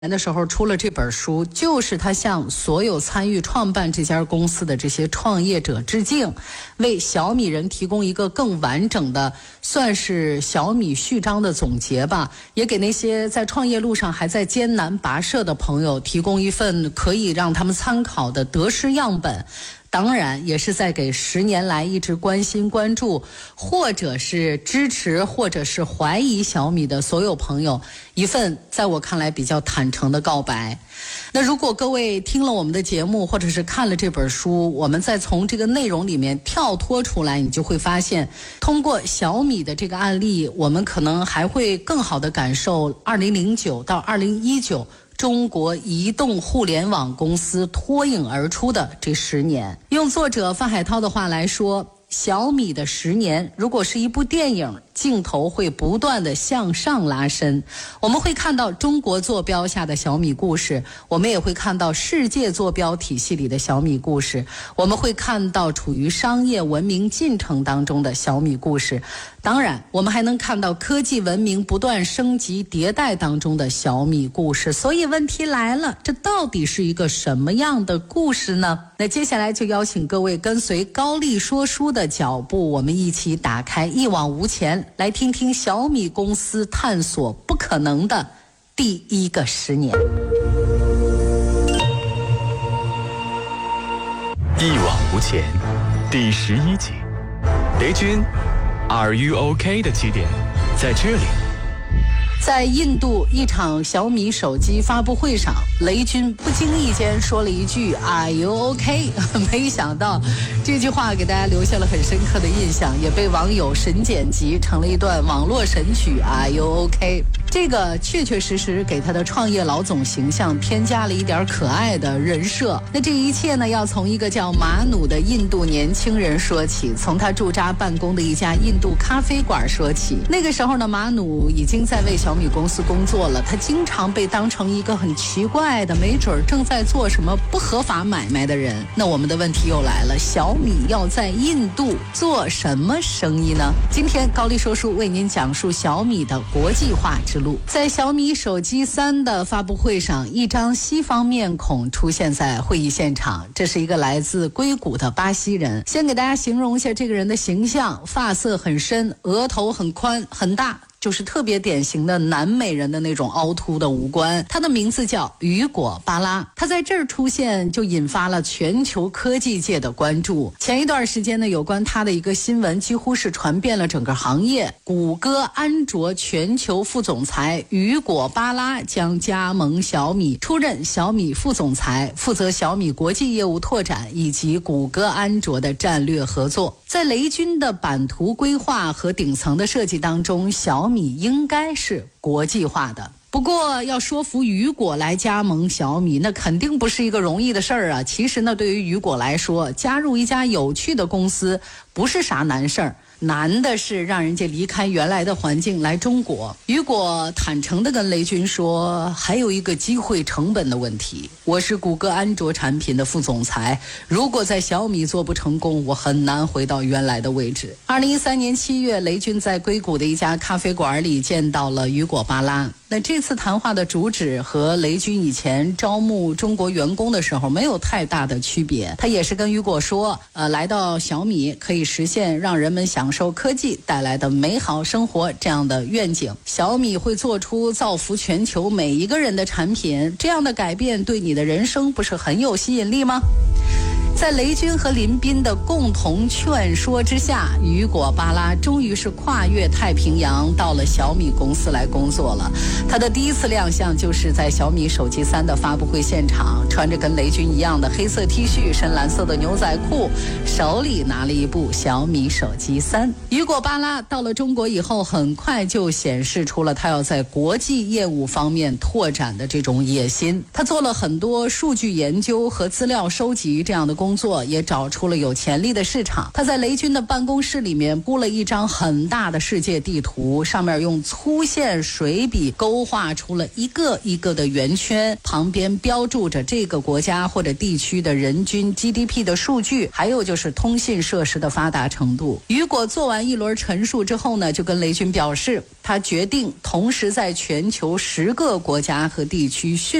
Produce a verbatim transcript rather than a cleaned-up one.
年的时候出了这本书，就是他向所有参与创办这家公司的这些创业者致敬，为小米人提供一个更完整的，算是小米序章的总结吧，也给那些在创业路上还在艰难跋涉的朋友提供一份可以让他们参考的得失样本。当然也是在给十年来一直关心关注或者是支持或者是怀疑小米的所有朋友一份在我看来比较坦诚的告白。那如果各位听了我们的节目或者是看了这本书，我们再从这个内容里面跳脱出来，你就会发现通过小米的这个案例，我们可能还会更好地感受二零零九到二零一九中国移动互联网公司脱颖而出的这十年。用作者范海涛的话来说，小米的十年如果是一部电影，镜头会不断的向上拉伸，我们会看到中国坐标下的小米故事，我们也会看到世界坐标体系里的小米故事，我们会看到处于商业文明进程当中的小米故事，当然我们还能看到科技文明不断升级迭代当中的小米故事。所以问题来了，这到底是一个什么样的故事呢？那接下来就邀请各位跟随高丽说书的脚步，我们一起打开一往无前，来听听小米公司探索不可能的第一个十年。 一往无前第十一集，雷军 Are you OK 的起点在这里。 在印度一场小米手机发布会上，雷军不经意间说了一句 Are you OK？ 没想到这句话给大家留下了很深刻的印象，也被网友神剪辑成了一段网络神曲 Are you OK？ 这个确确实实给他的创业老总形象添加了一点可爱的人设。那这一切呢，要从一个叫马努的印度年轻人说起，从他驻扎办公的一家印度咖啡馆说起。那个时候呢，马努已经在为小米公司工作了，他经常被当成一个很奇怪的，没准正在做什么不合法买卖的人。那我们的问题又来了，小米要在印度做什么生意呢？今天高丽说书为您讲述小米的国际化之路。在小米手机三的发布会上，一张西方面孔出现在会议现场，这是一个来自硅谷的巴西人。先给大家形容一下这个人的形象，发色很深，额头很宽很大，就是特别典型的南美人的那种凹凸的五官。他的名字叫雨果巴拉，他在这儿出现就引发了全球科技界的关注。前一段时间呢，有关他的一个新闻几乎是传遍了整个行业。谷歌安卓全球副总裁雨果巴拉将加盟小米，出任小米副总裁，负责小米国际业务拓展以及谷歌安卓的战略合作。在雷军的版图规划和顶层的设计当中，小米应该是国际化的。不过要说服雨果来加盟小米，那肯定不是一个容易的事儿啊。其实呢，对于雨果来说，加入一家有趣的公司不是啥难事儿，难的是让人家离开原来的环境来中国。雨果坦诚地跟雷军说，还有一个机会成本的问题，我是谷歌安卓产品的副总裁，如果在小米做不成功，我很难回到原来的位置。二零一三年七月，雷军在硅谷的一家咖啡馆里见到了雨果巴拉。那这次谈话的主旨和雷军以前招募中国员工的时候没有太大的区别，他也是跟雨果说，呃，来到小米可以实现让人们享受科技带来的美好生活这样的愿景。小米会做出造福全球每一个人的产品，这样的改变对你的人生不是很有吸引力吗？在雷军和林斌的共同劝说之下，雨果巴拉终于是跨越太平洋到了小米公司来工作了。他的第一次亮相就是在小米手机三的发布会现场，穿着跟雷军一样的黑色 T 恤，深蓝色的牛仔裤，手里拿了一部小米手机三。雨果巴拉到了中国以后，很快就显示出了他要在国际业务方面拓展的这种野心。他做了很多数据研究和资料收集这样的工工作，也找出了有潜力的市场。他在雷军的办公室里面铺了一张很大的世界地图，上面用粗线水笔勾画出了一个一个的圆圈，旁边标注着这个国家或者地区的人均 G D P 的数据，还有就是通信设施的发达程度。雨果做完一轮陈述之后呢，就跟雷军表示，他决定同时在全球十个国家和地区迅